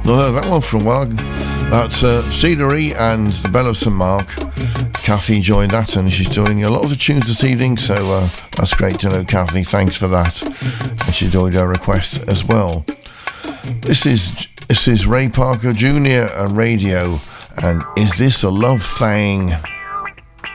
Not heard that one for a while. That's Cedary and the Bell of St Mark. Kathy enjoyed that, and she's doing a lot of the tunes this evening, so that's great to know, Kathy. Thanks for that. And she enjoyed her request as well. This is Ray Parker Jr. and Radio, and Is This a Love Thing?